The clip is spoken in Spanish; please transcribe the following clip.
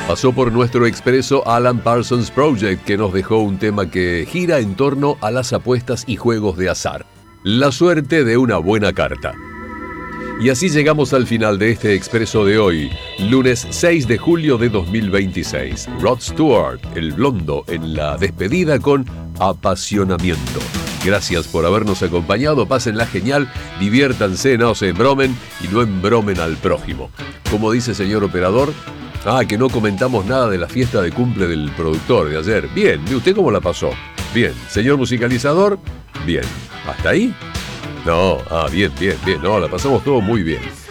Pasó por nuestro expreso Alan Parsons Project, que nos dejó un tema que gira en torno a las apuestas y juegos de azar. La suerte de una buena carta. Y así llegamos al final de este expreso de hoy, lunes 6 de julio de 2026. Rod Stewart, el blondo, en la despedida con apasionamiento. Gracias por habernos acompañado, pásenla genial, diviértanse, no se embromen y no embromen al prójimo. Como dice señor operador, que no comentamos nada de la fiesta de cumple del productor de ayer. Bien, ¿y usted cómo la pasó? Bien. Señor musicalizador, bien. ¿Hasta ahí? No, bien, no, la pasamos todo muy bien.